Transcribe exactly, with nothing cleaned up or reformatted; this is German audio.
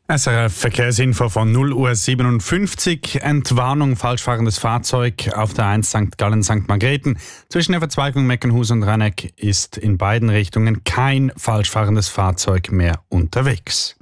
S R F Verkehrsinfo von null Uhr siebenundfünfzig. Entwarnung, falschfahrendes Fahrzeug auf der eins Sankt Gallen Sankt Margrethen. Zwischen der Verzweigung Meckenhus und Renneck ist in beiden Richtungen kein falschfahrendes Fahrzeug mehr unterwegs.